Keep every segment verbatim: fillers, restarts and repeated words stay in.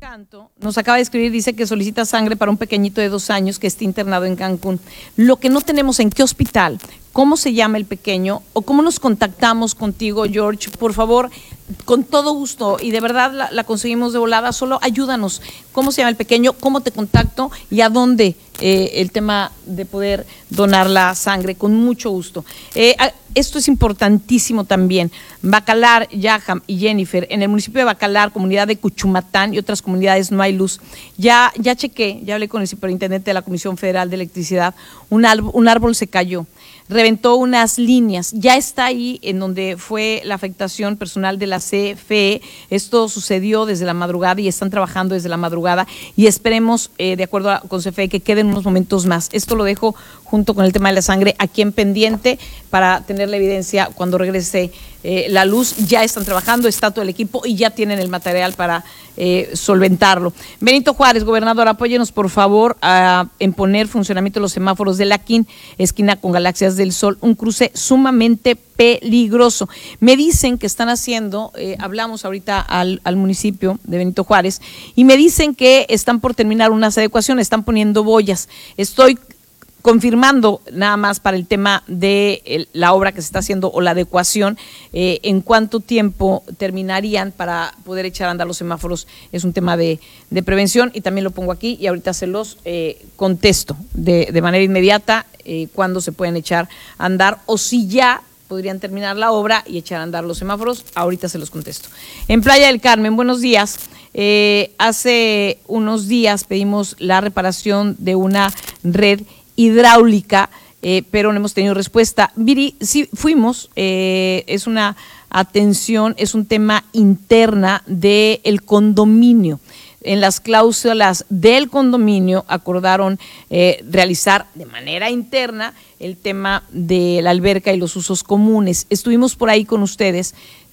Santo nos acaba de escribir, dice que solicita sangre para un pequeñito de dos años que está internado en Cancún. Lo que no tenemos en qué hospital, cómo se llama el pequeño o cómo nos contactamos contigo, George, por favor, con todo gusto, y de verdad la, la conseguimos de volada, solo ayúdanos. ¿Cómo se llama el pequeño? ¿Cómo te contacto? ¿Y a dónde? Eh, el tema de poder donar la sangre, con mucho gusto. Eh, esto es importantísimo también. Bacalar, Yaham y Jennifer, en el municipio de Bacalar, comunidad de Cuchumatán y otras comunidades no hay luz. Ya, ya chequé, ya hablé con el superintendente de la Comisión Federal de Electricidad, un, un árbol se cayó, reventó unas líneas, ya está ahí en donde fue la afectación personal de la C F E. Esto sucedió desde la madrugada y están trabajando desde la madrugada y esperemos, eh, de acuerdo a, con C F E, que queden unos momentos más. Esto lo dejo junto con el tema de la sangre aquí en pendiente para tener la evidencia cuando regrese eh, la luz. Ya están trabajando, está todo el equipo y ya tienen el material para eh, solventarlo. Benito Juárez, gobernador, apóyenos por favor a, en poner funcionamiento de los semáforos de La Quin, esquina con Galaxias del Sol, un cruce sumamente peligroso. Me dicen que están haciendo, eh, hablamos ahorita al, al municipio de Benito Juárez, y me dicen que están por terminar unas adecuaciones, están poniendo boyas. Estoy confirmando nada más para el tema de el, la obra que se está haciendo o la adecuación, eh, en cuánto tiempo terminarían para poder echar a andar los semáforos. Es un tema de, de prevención y también lo pongo aquí y ahorita se los eh, contesto de, de manera inmediata eh, cuándo se pueden echar a andar o si ya podrían terminar la obra y echar a andar los semáforos. Ahorita se los contesto. En Playa del Carmen, buenos días. Eh, hace unos días pedimos la reparación de una red hidráulica, eh, pero no hemos tenido respuesta. Viri, sí fuimos, eh, es una atención, es un tema interna del condominio. En las cláusulas del condominio acordaron eh, realizar de manera interna el tema de la alberca y los usos comunes. Estuvimos por ahí con ustedes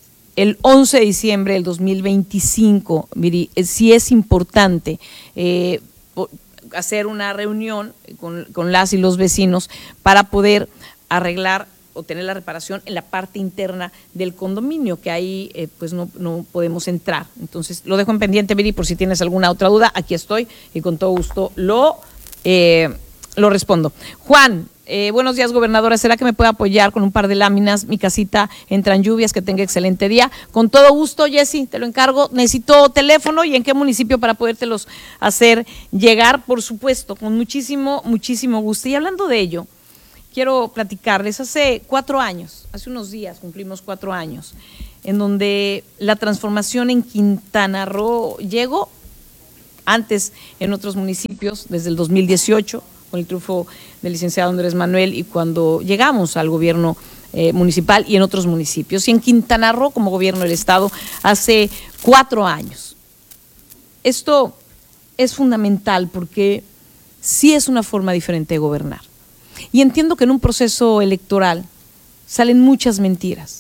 el once de diciembre del dos mil veinticinco, Viri, eh, sí es importante eh, hacer una reunión con, con las y los vecinos para poder arreglar o tener la reparación en la parte interna del condominio, que ahí eh, pues no, no podemos entrar. Entonces lo dejo en pendiente, Viri, por si tienes alguna otra duda, aquí estoy y con todo gusto lo, eh, lo respondo. Juan, eh, buenos días, gobernadora, ¿será que me puede apoyar con un par de láminas? Mi casita entra en lluvias, que tenga excelente día. Con todo gusto, Jessy, te lo encargo. Necesito teléfono y en qué municipio para podértelos hacer llegar, por supuesto, con muchísimo, muchísimo gusto. Y hablando de ello, quiero platicarles, hace cuatro años, hace unos días cumplimos cuatro años, en donde la transformación en Quintana Roo llegó, antes en otros municipios, desde el dos mil dieciocho, con el triunfo del licenciado Andrés Manuel y cuando llegamos al gobierno eh, municipal y en otros municipios. Y en Quintana Roo, como gobierno del estado, hace cuatro años. Esto es fundamental porque sí es una forma diferente de gobernar. Y entiendo que en un proceso electoral salen muchas mentiras.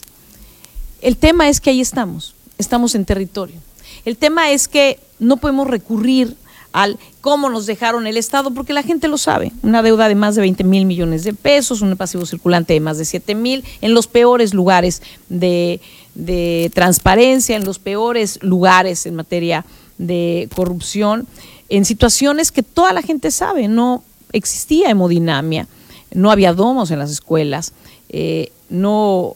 El tema es que ahí estamos, estamos en territorio. El tema es que no podemos recurrir al cómo nos dejaron el Estado, porque la gente lo sabe, una deuda de más de veinte mil millones de pesos, un pasivo circulante de más de siete mil, en los peores lugares de, de transparencia, en los peores lugares en materia de corrupción, en situaciones que toda la gente sabe, no existía hemodinamia, no había domos en las escuelas, eh, no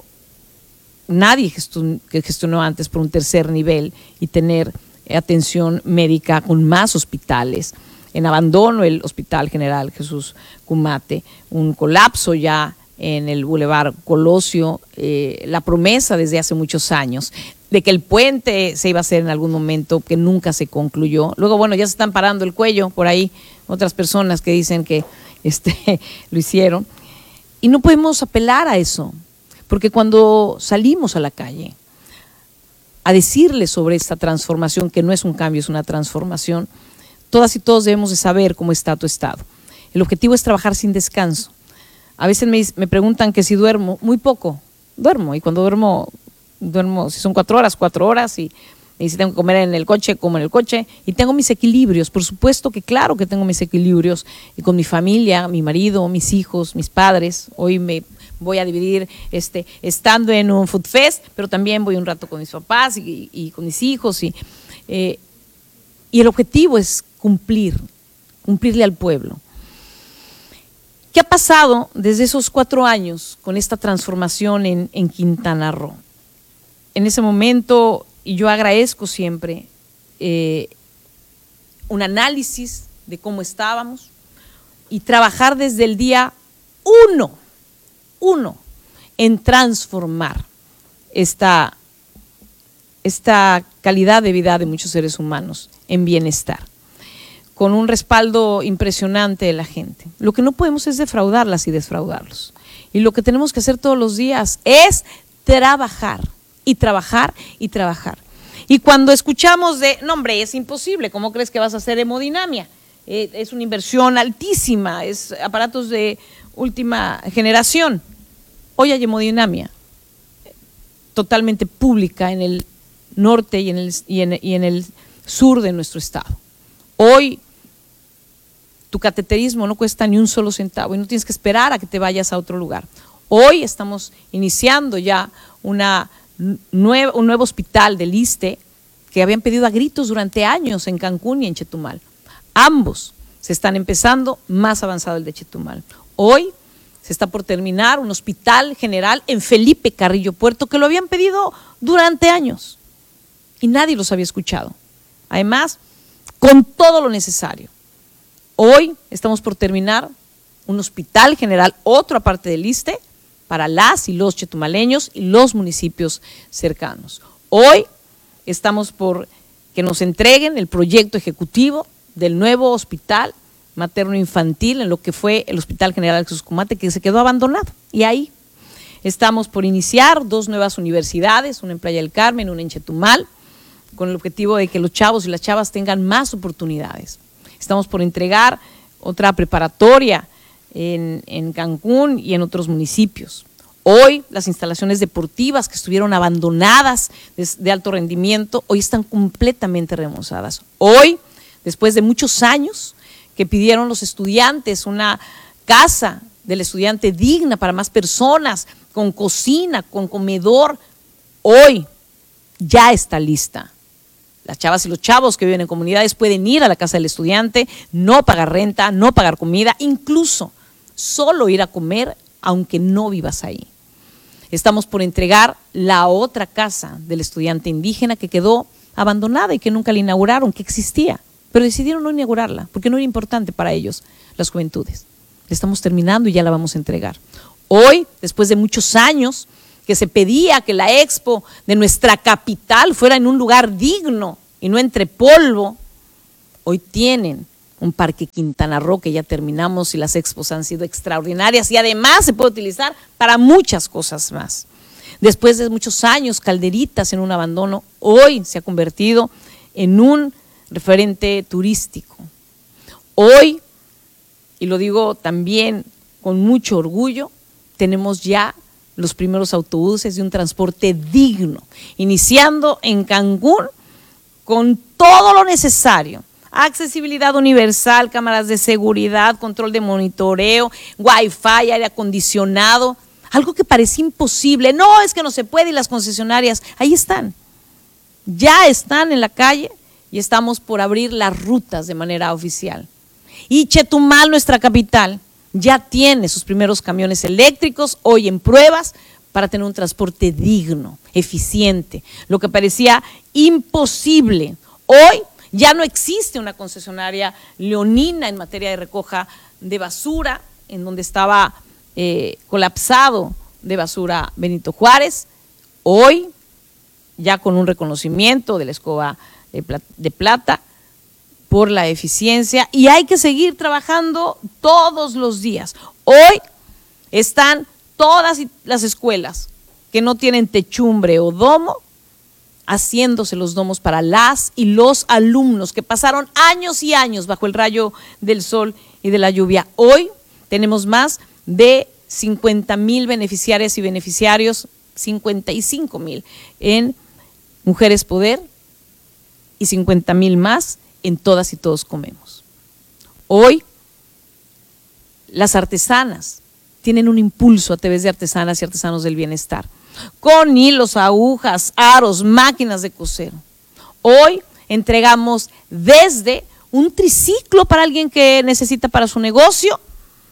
nadie gestionó, que gestionó antes por un tercer nivel y tener atención médica con más hospitales, en abandono el Hospital General Jesús Cumate, un colapso ya en el Boulevard Colosio, eh, la promesa desde hace muchos años de que el puente se iba a hacer en algún momento, que nunca se concluyó. Luego, bueno, ya se están parando el cuello por ahí, otras personas que dicen que este, lo hicieron. Y no podemos apelar a eso, porque cuando salimos a la calle a decirles sobre esta transformación, que no es un cambio, es una transformación, todas y todos debemos de saber cómo está tu estado. El objetivo es trabajar sin descanso. A veces me, me preguntan que si duermo, muy poco, duermo, y cuando duermo, duermo, si son cuatro horas, cuatro horas, y, y si tengo que comer en el coche, como en el coche, y tengo mis equilibrios, por supuesto que claro que tengo mis equilibrios, y con mi familia, mi marido, mis hijos, mis padres. Hoy me voy a dividir este, estando en un food fest, pero también voy un rato con mis papás y, y con mis hijos. Y, eh, y el objetivo es cumplir, cumplirle al pueblo. ¿Qué ha pasado desde esos cuatro años con esta transformación en, en Quintana Roo? En ese momento, y yo agradezco siempre eh, un análisis de cómo estábamos y trabajar desde el día uno, uno, en transformar esta, esta calidad de vida de muchos seres humanos en bienestar, con un respaldo impresionante de la gente. Lo que no podemos es defraudarlas y defraudarlos. Y lo que tenemos que hacer todos los días es trabajar, y trabajar, y trabajar. Y cuando escuchamos de, no hombre, es imposible, ¿cómo crees que vas a hacer hemodinamia? Eh, es una inversión altísima, es aparatos de última generación. Hoy hay hemodinamia totalmente pública en el norte y en el, y en, y en el sur de nuestro estado. Hoy tu cateterismo no cuesta ni un solo centavo y no tienes que esperar a que te vayas a otro lugar. Hoy estamos iniciando ya una nueva, un nuevo hospital del ISSSTE que habían pedido a gritos durante años en Cancún y en Chetumal. Ambos se están empezando, más avanzado el de Chetumal. Hoy se está por terminar un hospital general en Felipe Carrillo Puerto que lo habían pedido durante años y nadie los había escuchado. Además, con todo lo necesario. Hoy estamos por terminar un hospital general, otro aparte del ISSSTE, para las y los chetumaleños y los municipios cercanos. Hoy estamos por que nos entreguen el proyecto ejecutivo del nuevo hospital materno-infantil en lo que fue el Hospital General de Xuscumate, que se quedó abandonado. Y ahí estamos por iniciar dos nuevas universidades, una en Playa del Carmen, una en Chetumal, con el objetivo de que los chavos y las chavas tengan más oportunidades. Estamos por entregar otra preparatoria en, en Cancún y en otros municipios. Hoy las instalaciones deportivas que estuvieron abandonadas de, de alto rendimiento, hoy están completamente remozadas. Hoy, después de muchos años que pidieron los estudiantes una casa del estudiante digna para más personas, con cocina, con comedor, hoy ya está lista. Las chavas y los chavos que viven en comunidades pueden ir a la casa del estudiante, no pagar renta, no pagar comida, incluso solo ir a comer aunque no vivas ahí. Estamos por entregar la otra casa del estudiante indígena que quedó abandonada y que nunca la inauguraron, que existía, pero decidieron no inaugurarla porque no era importante para ellos, las juventudes. La estamos terminando y ya la vamos a entregar. Hoy, después de muchos años que se pedía que la expo de nuestra capital fuera en un lugar digno y no entre polvo, hoy tienen un parque Quintana Roo que ya terminamos y las expos han sido extraordinarias y además se puede utilizar para muchas cosas más. Después de muchos años, Calderitas en un abandono, hoy se ha convertido en un referente turístico. Hoy, y lo digo también con mucho orgullo, tenemos ya los primeros autobuses de un transporte digno, iniciando en Cancún con todo lo necesario. Accesibilidad universal, cámaras de seguridad, control de monitoreo, wifi, aire acondicionado, algo que parecía imposible. No, es que no se puede y las concesionarias, ahí están, ya están en la calle y estamos por abrir las rutas de manera oficial. Y Chetumal, nuestra capital, ya tiene sus primeros camiones eléctricos, hoy en pruebas, para tener un transporte digno, eficiente, lo que parecía imposible. Hoy ya no existe una concesionaria leonina en materia de recoja de basura, en donde estaba eh, colapsado de basura Benito Juárez. Hoy, ya con un reconocimiento de la escoba de plata, de plata por la eficiencia, y hay que seguir trabajando todos los días. Hoy están todas las escuelas que no tienen techumbre o domo, haciéndose los domos para las y los alumnos que pasaron años y años bajo el rayo del sol y de la lluvia. Hoy tenemos más de cincuenta mil beneficiarias y beneficiarios, cincuenta y cinco mil en Mujeres Poder y cincuenta mil más en Todas y Todos Comemos. Hoy las artesanas tienen un impulso a través de Artesanas y Artesanos del Bienestar, con hilos, agujas, aros, máquinas de coser. Hoy entregamos desde un triciclo para alguien que necesita para su negocio,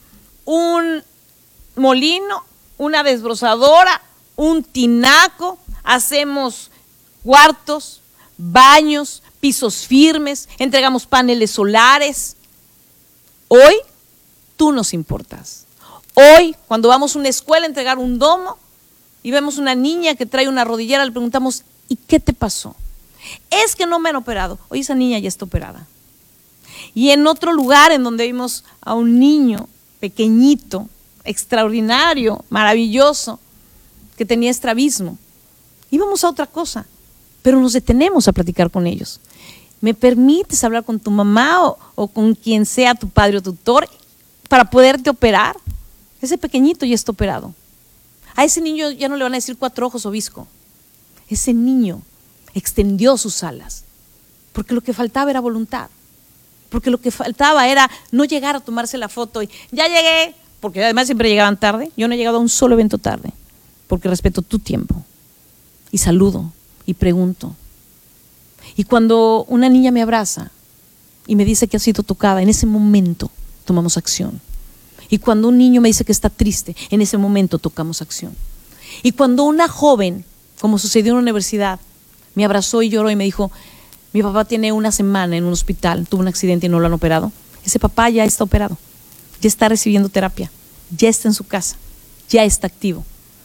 un molino, una desbrozadora, un tinaco, hacemos cuartos, baños, pisos firmes, entregamos paneles solares. Hoy tú nos importas. Hoy, cuando vamos a una escuela a entregar un domo y vemos una niña que trae una rodillera, le preguntamos, ¿y qué te pasó? Es que no me han operado. Hoy esa niña ya está operada. Y en otro lugar en donde vimos a un niño pequeñito, extraordinario, maravilloso, que tenía estrabismo, íbamos a otra cosa, pero nos detenemos a platicar con ellos. ¿Me permites hablar con tu mamá o, o con quien sea tu padre o tutor para poderte operar? Ese pequeñito ya está operado. A ese niño ya no le van a decir cuatro ojos o visco. Ese niño extendió sus alas, porque lo que faltaba era voluntad, porque lo que faltaba era no llegar a tomarse la foto y ya llegué, porque además siempre llegaban tarde. Yo no he llegado a un solo evento tarde, porque respeto tu tiempo y saludo y pregunto. Y cuando una niña me abraza y me dice que ha sido tocada, en ese momento tomamos acción. Y cuando un niño me dice que está triste, en ese momento tocamos acción. Y cuando una joven, como sucedió en la universidad, me abrazó y lloró y me dijo, mi papá tiene una semana en un hospital, tuvo un accidente y no lo han operado. Ese papá ya está operado, ya está recibiendo terapia, ya está en su casa, ya está activo,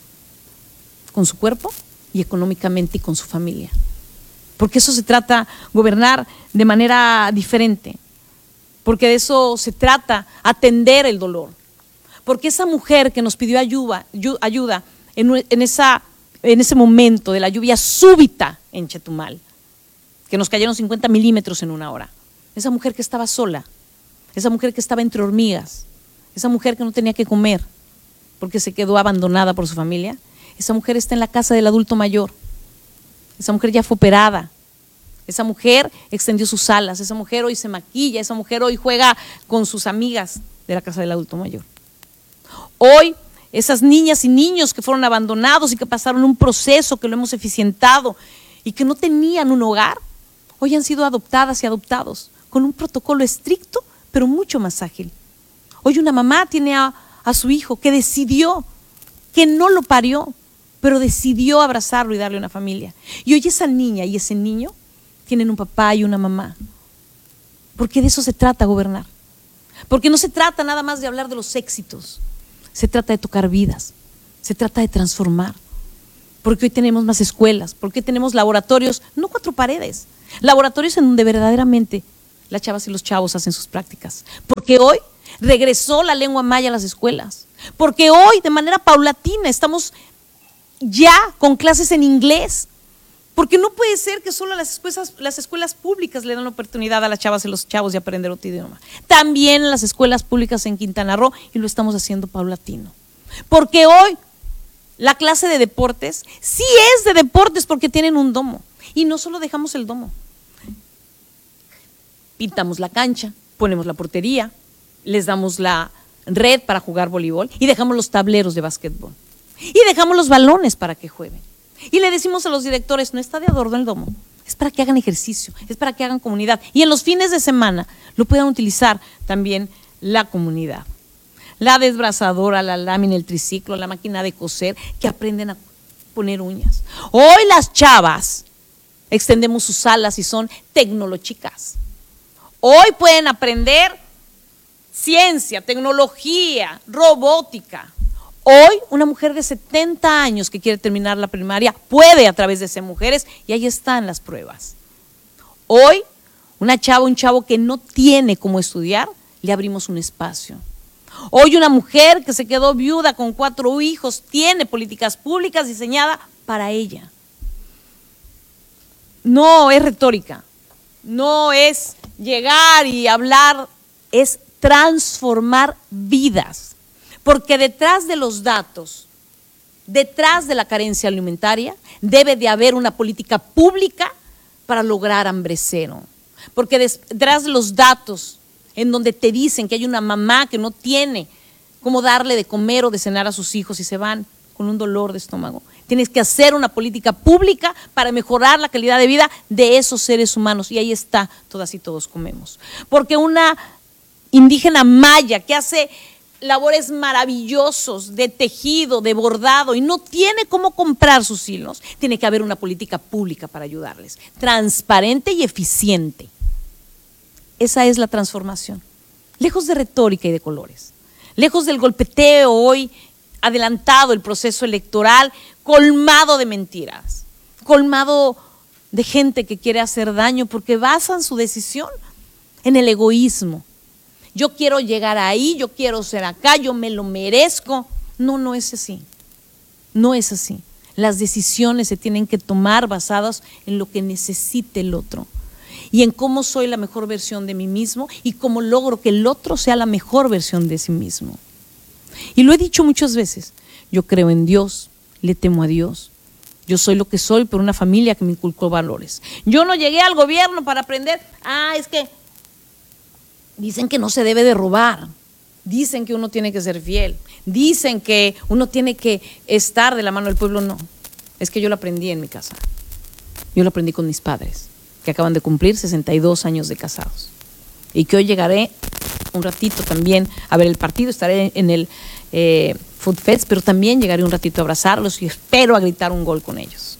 con su cuerpo y económicamente y con su familia. Porque eso se trata, gobernar de manera diferente. Porque de eso se trata, atender el dolor. Porque esa mujer que nos pidió ayuda, ayuda en, en, esa, en ese momento de la lluvia súbita en Chetumal, que nos cayeron cincuenta milímetros en una hora, esa mujer que estaba sola, esa mujer que estaba entre hormigas, esa mujer que no tenía que comer porque se quedó abandonada por su familia, esa mujer está en la casa del adulto mayor, esa mujer ya fue operada. Esa mujer extendió sus alas, esa mujer hoy se maquilla, esa mujer hoy juega con sus amigas de la casa del adulto mayor. Hoy, esas niñas y niños que fueron abandonados y que pasaron un proceso que lo hemos eficientado y que no tenían un hogar, hoy han sido adoptadas y adoptados con un protocolo estricto, pero mucho más ágil. Hoy una mamá tiene a, a su hijo que decidió, que no lo parió, pero decidió abrazarlo y darle una familia. Y hoy esa niña y ese niño tienen un papá y una mamá, porque de eso se trata gobernar, porque no se trata nada más de hablar de los éxitos, se trata de tocar vidas, se trata de transformar, porque hoy tenemos más escuelas, porque hoy tenemos laboratorios, no cuatro paredes, laboratorios en donde verdaderamente las chavas y los chavos hacen sus prácticas, porque hoy regresó la lengua maya a las escuelas, porque hoy de manera paulatina estamos ya con clases en inglés. Porque no puede ser que solo las escuelas, las escuelas públicas le dan la oportunidad a las chavas y los chavos de aprender otro idioma. También en las escuelas públicas en Quintana Roo, y lo estamos haciendo paulatino. Porque hoy la clase de deportes sí es de deportes porque tienen un domo. Y no solo dejamos el domo. Pintamos la cancha, ponemos la portería, les damos la red para jugar voleibol y dejamos los tableros de básquetbol. Y dejamos los balones para que jueguen. Y le decimos a los directores, no está de adorno el domo, es para que hagan ejercicio, es para que hagan comunidad. Y en los fines de semana lo puedan utilizar también la comunidad. La desbrazadora, la lámina, el triciclo, la máquina de coser, que aprenden a poner uñas. Hoy las chavas extendemos sus alas y son tecnolochicas. Hoy pueden aprender ciencia, tecnología, robótica. Hoy una mujer de setenta años que quiere terminar la primaria puede a través de ser mujeres y ahí están las pruebas. Hoy una chava, un chavo que no tiene cómo estudiar, le abrimos un espacio. Hoy una mujer que se quedó viuda con cuatro hijos tiene políticas públicas diseñadas para ella. No es retórica, no es llegar y hablar, es transformar vidas. Porque detrás de los datos, detrás de la carencia alimentaria, debe de haber una política pública para lograr hambre cero. Porque detrás de los datos, en donde te dicen que hay una mamá que no tiene cómo darle de comer o de cenar a sus hijos y se van con un dolor de estómago. Tienes que hacer una política pública para mejorar la calidad de vida de esos seres humanos. Y ahí está, todas y todos comemos. Porque una indígena maya que hace labores maravillosos de tejido, de bordado, y no tiene cómo comprar sus hilos, tiene que haber una política pública para ayudarles, transparente y eficiente. Esa es la transformación. Lejos de retórica y de colores, lejos del golpeteo hoy adelantado el proceso electoral, colmado de mentiras, colmado de gente que quiere hacer daño porque basan su decisión en el egoísmo. Yo quiero llegar ahí, yo quiero ser acá, yo me lo merezco. No, no es así. No es así. Las decisiones se tienen que tomar basadas en lo que necesite el otro y en cómo soy la mejor versión de mí mismo y cómo logro que el otro sea la mejor versión de sí mismo. Y lo he dicho muchas veces, yo creo en Dios, le temo a Dios. Yo soy lo que soy por una familia que me inculcó valores. Yo no llegué al gobierno para aprender, ah, es que dicen que no se debe de robar, dicen que uno tiene que ser fiel, dicen que uno tiene que estar de la mano del pueblo. No, es que yo lo aprendí en mi casa. Yo lo aprendí con mis padres, que acaban de cumplir sesenta y dos años de casados. Y que hoy llegaré un ratito también a ver el partido, estaré en el eh, Food Fest, pero también llegaré un ratito a abrazarlos y espero a gritar un gol con ellos.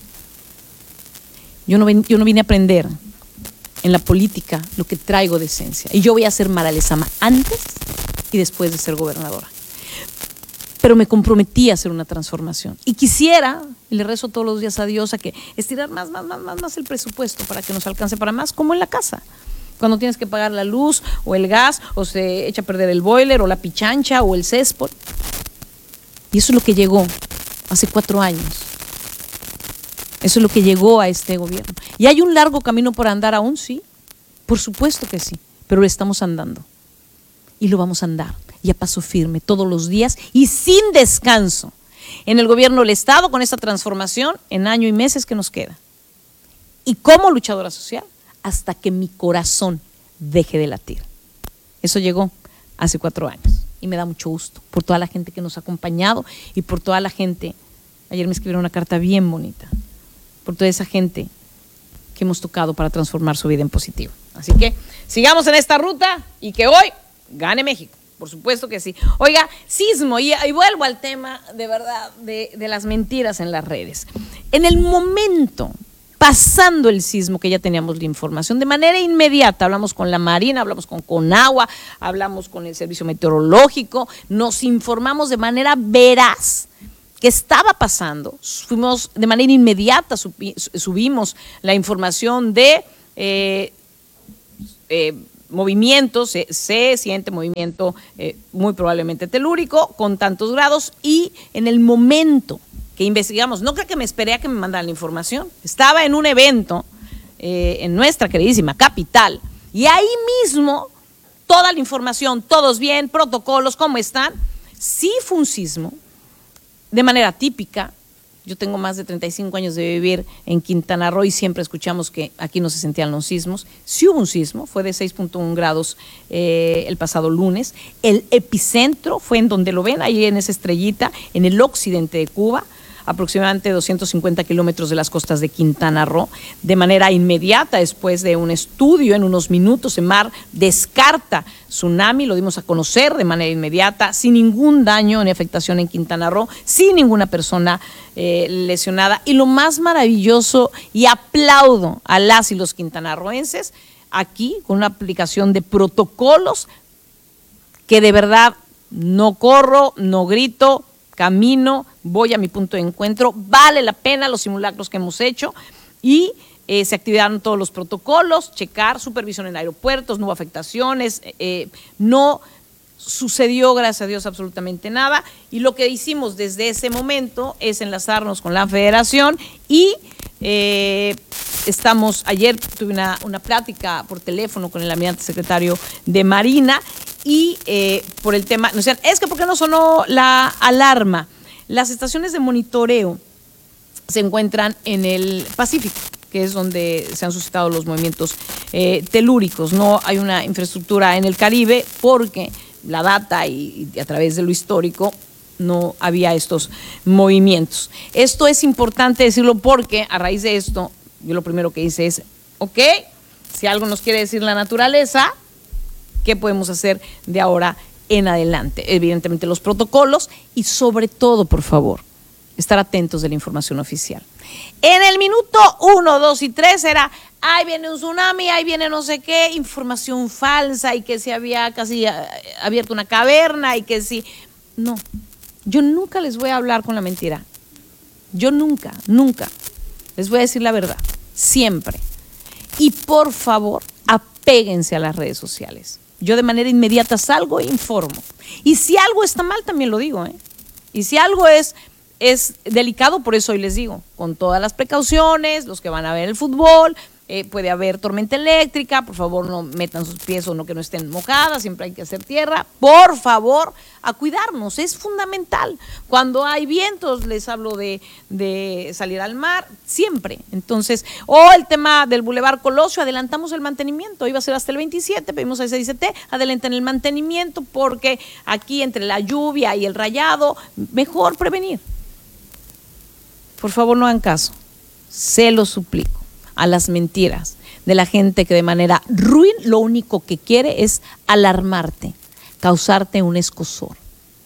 Yo no, ven, yo no vine a aprender en la política lo que traigo de esencia. Y yo voy a ser Mara Lezama antes y después de ser gobernadora. Pero me comprometí a hacer una transformación. Y quisiera, y le rezo todos los días a Dios, a que estirar más, más, más, más, más el presupuesto para que nos alcance para más, como en la casa. Cuando tienes que pagar la luz o el gas, o se echa a perder el boiler, o la pichancha, o el césped. Y eso es lo que llegó hace cuatro años. Eso es lo que llegó a este gobierno. ¿Y hay un largo camino por andar aún? Sí, por supuesto que sí, pero lo estamos andando. Y lo vamos a andar, y a paso firme, todos los días y sin descanso. En el gobierno del Estado, con esta transformación, en año y meses que nos queda. Y como luchadora social, hasta que mi corazón deje de latir. Eso llegó hace cuatro años. Y me da mucho gusto por toda la gente que nos ha acompañado y por toda la gente. Ayer me escribieron una carta bien bonita. Por toda esa gente que hemos tocado para transformar su vida en positivo. Así que sigamos en esta ruta y que hoy gane México. Por supuesto que sí. Oiga, sismo, y, y vuelvo al tema de verdad de, de las mentiras en las redes. En el momento, pasando el sismo, que ya teníamos la información, de manera inmediata hablamos con la Marina, hablamos con Conagua, hablamos con el Servicio Meteorológico, nos informamos de manera veraz que estaba pasando. Fuimos de manera inmediata, subimos la información de eh, eh, movimientos, se, se siente movimiento eh, muy probablemente telúrico con tantos grados, y en el momento que investigamos, no creo que me esperé a que me mandaran la información, estaba en un evento eh, en nuestra queridísima capital, y ahí mismo toda la información, todos bien, protocolos, ¿cómo están? Sí fue un sismo, de manera típica. Yo tengo más de treinta y cinco años de vivir en Quintana Roo y siempre escuchamos que aquí no se sentían los sismos. Sí hubo un sismo, fue de seis punto uno grados eh, el pasado lunes. El epicentro fue en donde lo ven, ahí en esa estrellita, en el occidente de Cuba, aproximadamente doscientos cincuenta kilómetros de las costas de Quintana Roo. De manera inmediata, después de un estudio, en unos minutos, EMAR descarta tsunami, lo dimos a conocer de manera inmediata, sin ningún daño ni afectación en Quintana Roo, sin ninguna persona eh, lesionada. Y lo más maravilloso, y aplaudo a las y los quintanarroenses, aquí con una aplicación de protocolos que de verdad no corro, no grito, camino, voy a mi punto de encuentro, vale la pena los simulacros que hemos hecho, y eh, se activaron todos los protocolos, checar, supervisión en aeropuertos, no hubo afectaciones, eh, no sucedió, gracias a Dios, absolutamente nada, y lo que hicimos desde ese momento es enlazarnos con la Federación y eh, estamos, ayer tuve una, una plática por teléfono con el almirante secretario de Marina, y eh, por el tema, nos decían, es que ¿por qué no sonó la alarma? Las estaciones de monitoreo se encuentran en el Pacífico, que es donde se han suscitado los movimientos eh, telúricos. No hay una infraestructura en el Caribe porque la data y, y a través de lo histórico no había estos movimientos. Esto es importante decirlo porque a raíz de esto, yo lo primero que hice es, ok, si algo nos quiere decir la naturaleza, ¿qué podemos hacer de ahora en adelante? Evidentemente los protocolos y sobre todo, por favor, estar atentos de la información oficial. En el minuto uno, dos y tres era, ahí viene un tsunami, ahí viene no sé qué, información falsa y que se había casi abierto una caverna y que sí. No, yo nunca les voy a hablar con la mentira. Yo nunca, nunca. Les voy a decir la verdad, siempre. Y por favor, apéguense a las redes sociales. Yo de manera inmediata salgo e informo. Y si algo está mal, también lo digo, ¿eh? Y si algo es... Es delicado, por eso hoy les digo, con todas las precauciones, los que van a ver el fútbol, eh, puede haber tormenta eléctrica, por favor no metan sus pies o no que no estén mojadas, siempre hay que hacer tierra, por favor, a cuidarnos, es fundamental. Cuando hay vientos, les hablo de, de salir al mar, siempre. Entonces, o el tema del Boulevard Colosio, adelantamos el mantenimiento, iba a ser hasta el veintisiete, pedimos a S I C T, adelanten el mantenimiento porque aquí entre la lluvia y el rayado, mejor prevenir. Por favor, no hagan caso, se lo suplico, a las mentiras de la gente que de manera ruin lo único que quiere es alarmarte, causarte un escozor,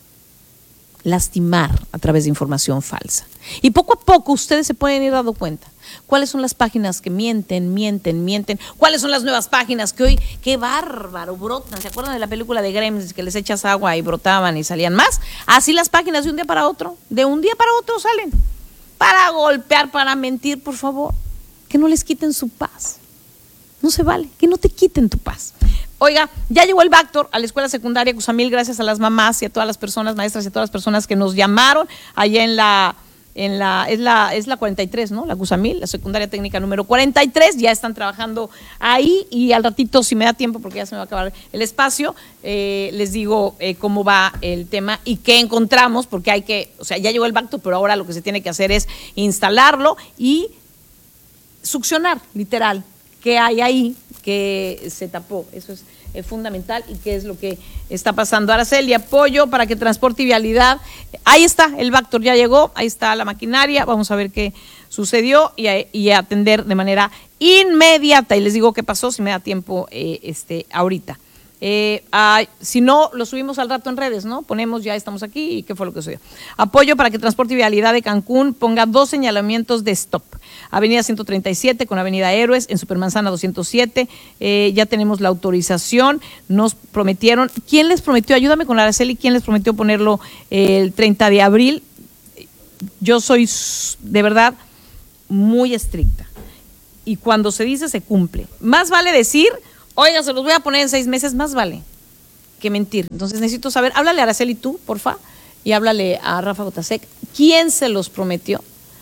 lastimar a través de información falsa. Y poco a poco ustedes se pueden ir dando cuenta cuáles son las páginas que mienten, mienten, mienten, cuáles son las nuevas páginas que hoy, qué bárbaro, brotan. ¿Se acuerdan de la película de Gremlins que les echas agua y brotaban y salían más? Así las páginas de un día para otro, de un día para otro salen. Para golpear, para mentir, por favor, que no les quiten su paz. No se vale, que no te quiten tu paz. Oiga, ya llegó el Bactor a la escuela secundaria Cusamil, gracias a las mamás y a todas las personas, maestras y a todas las personas que nos llamaron allá en la, en la, es la, es la cuarenta y tres, ¿no? La Cusamil, la secundaria técnica número cuarenta y tres, ya están trabajando ahí y al ratito, si me da tiempo, porque ya se me va a acabar el espacio, eh, les digo eh, cómo va el tema y qué encontramos, porque hay que, o sea, ya llegó el Bactor, pero ahora lo que se tiene que hacer es instalarlo y succionar, literal, qué hay ahí que se tapó. Eso es eh, fundamental y qué es lo que está pasando. Araceli, apoyo para que Transporte y Vialidad, ahí está, el Bactor ya llegó, ahí está la maquinaria, vamos a ver qué sucedió y, y atender de manera inmediata. Y les digo qué pasó, si me da tiempo eh, este, ahorita. Eh, ah, si no, lo subimos al rato en redes, ¿no? Ponemos, ya estamos aquí y qué fue lo que sucedió. Apoyo para que Transporte y Vialidad de Cancún ponga dos señalamientos de stop. Avenida ciento treinta y siete con Avenida Héroes, en Supermanzana doscientos siete. Eh, ya tenemos la autorización, nos prometieron. ¿Quién les prometió? Ayúdame con Araceli, ¿quién les prometió ponerlo eh, el treinta de abril? Yo soy de verdad muy estricta. Y cuando se dice, se cumple. Más vale decir, oiga, se los voy a poner en seis meses, más vale que mentir. Entonces necesito saber, háblale a Araceli tú, porfa, y háblale a Rafa Botasek, ¿quién se los prometió?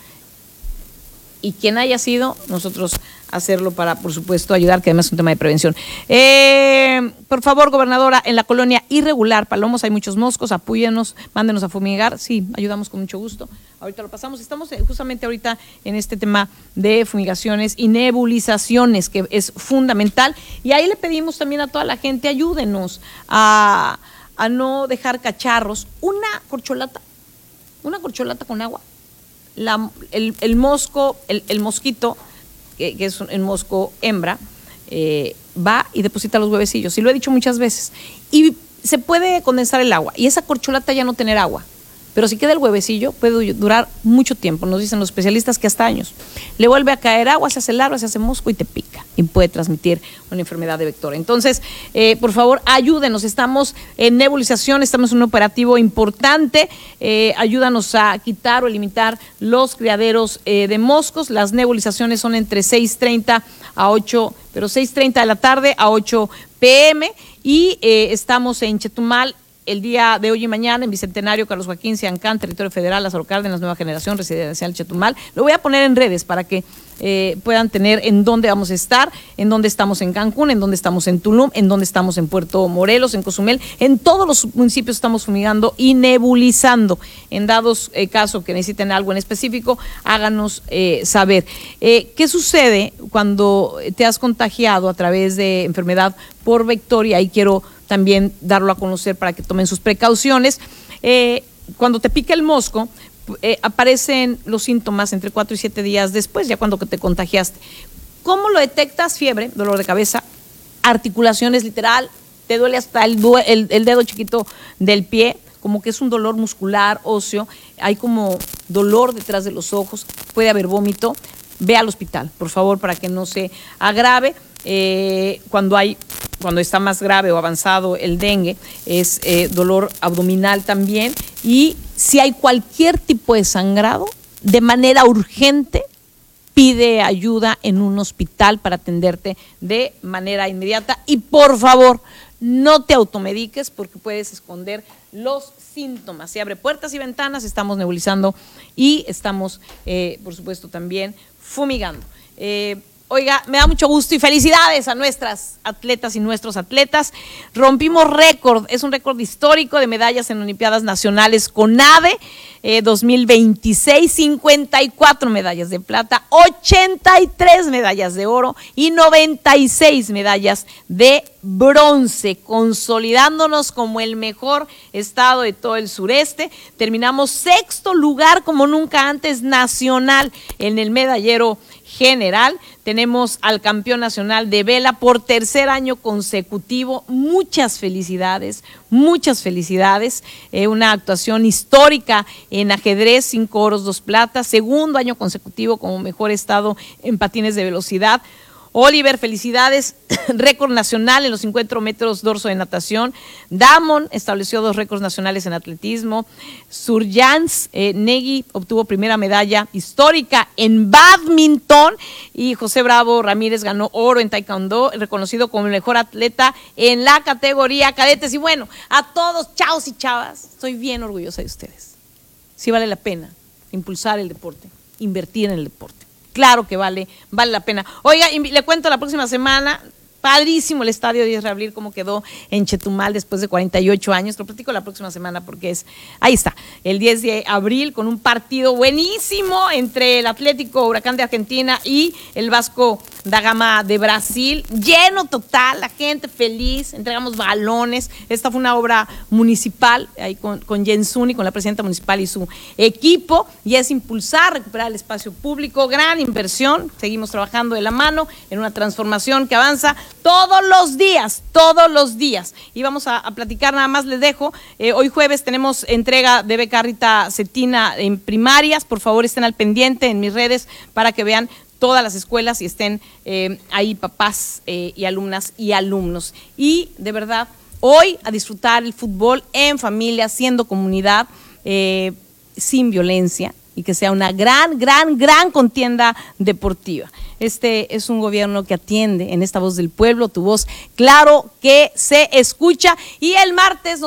Y quien haya sido, nosotros hacerlo para, por supuesto, ayudar, que además es un tema de prevención. Eh, por favor, gobernadora, en la colonia Irregular, Palomos, hay muchos moscos, apóyennos, mándenos a fumigar. Sí, ayudamos con mucho gusto. Ahorita lo pasamos. Estamos justamente ahorita en este tema de fumigaciones y nebulizaciones, que es fundamental. Y ahí le pedimos también a toda la gente, ayúdenos a, a no dejar cacharros. Una corcholata, una corcholata con agua. La, el, el mosco, el, el mosquito, que, que es un mosco hembra, eh, va y deposita los huevecillos. Y lo he dicho muchas veces. Y se puede condensar el agua. Y esa corcholata ya no tener agua. Pero si queda el huevecillo, puede durar mucho tiempo. Nos dicen los especialistas que hasta años. Le vuelve a caer agua, se hace larva, se hace mosco y te pica. Y puede transmitir una enfermedad de vector. Entonces, eh, por favor, ayúdenos. Estamos en nebulización, estamos en un operativo importante. Eh, ayúdanos a quitar o limitar los criaderos eh, de moscos. Las nebulizaciones son entre seis treinta a ocho, pero seis treinta de la tarde a ocho pe eme. Y eh, estamos en Chetumal, el día de hoy y mañana, en Bicentenario, Carlos Joaquín, Ciancán, Territorio Federal, Lázaro Cárdenas, Nueva Generación, Residencial Chetumal. Lo voy a poner en redes para que eh, puedan tener en dónde vamos a estar, en dónde estamos en Cancún, en dónde estamos en Tulum, en dónde estamos en Puerto Morelos, en Cozumel. En todos los municipios estamos fumigando y nebulizando. En dados eh, caso que necesiten algo en específico, háganos eh, saber. Eh, ¿Qué sucede cuando te has contagiado a través de enfermedad por vector? Y ahí quiero también darlo a conocer para que tomen sus precauciones. Eh, cuando te pica el mosco, eh, aparecen los síntomas entre cuatro y siete días después, ya cuando te contagiaste. ¿Cómo lo detectas? Fiebre, dolor de cabeza, articulaciones literal, te duele hasta el, el, el dedo chiquito del pie, como que es un dolor muscular, óseo, hay como dolor detrás de los ojos, puede haber vómito. Ve al hospital, por favor, para que no se agrave. Eh, cuando hay, cuando está más grave o avanzado el dengue, es eh, dolor abdominal también. Y si hay cualquier tipo de sangrado, de manera urgente, pide ayuda en un hospital para atenderte de manera inmediata. Y por favor, no te automediques porque puedes esconder los síntomas. Se abre puertas y ventanas, estamos nebulizando y estamos, eh, por supuesto, también fumigando. Eh, Oiga, me da mucho gusto y felicidades a nuestras atletas y nuestros atletas. Rompimos récord, es un récord histórico de medallas en Olimpiadas Nacionales CONADE eh, dos mil veintiséis, cincuenta y cuatro medallas de plata, ochenta y tres medallas de oro y noventa y seis medallas de bronce, consolidándonos como el mejor estado de todo el sureste. Terminamos sexto lugar como nunca antes nacional en el medallero general. Tenemos al campeón nacional de vela por tercer año consecutivo. Muchas felicidades, muchas felicidades. Eh, una actuación histórica en ajedrez, cinco oros, dos platas. Segundo año consecutivo como mejor estado en patines de velocidad. Oliver, felicidades, récord nacional en los cincuenta metros dorso de natación. Damon estableció dos récords nacionales en atletismo. Surjans eh, Negui obtuvo primera medalla histórica en badminton y José Bravo Ramírez ganó oro en taekwondo, reconocido como el mejor atleta en la categoría cadetes. Y bueno, a todos, chavos y chavas, estoy bien orgullosa de ustedes. Sí vale la pena impulsar el deporte, invertir en el deporte. Claro que vale, vale la pena. Oiga, le cuento la próxima semana, padrísimo el estadio Díaz Rablil, cómo quedó en Chetumal después de cuarenta y ocho años. Lo platico la próxima semana porque es, ahí está, el diez de abril con un partido buenísimo entre el Atlético Huracán de Argentina y el Vasco da Gama de Brasil. Lleno total, la gente feliz, entregamos balones. Esta fue una obra municipal, ahí con, con Jensuni, con la presidenta municipal y su equipo, y es impulsar, recuperar el espacio público, gran inversión. Seguimos trabajando de la mano en una transformación que avanza todos los días, todos los días. Y vamos a, a platicar, nada más les dejo. Eh, hoy jueves tenemos entrega de beca Rita Cetina en primarias. Por favor, estén al pendiente en mis redes para que vean todas las escuelas y estén eh, ahí papás eh, y alumnas y alumnos. Y de verdad, hoy a disfrutar el fútbol en familia, siendo comunidad, eh, sin violencia, y que sea una gran, gran, gran contienda deportiva. Este es un gobierno que atiende en esta voz del pueblo, tu voz, claro que se escucha. Y el martes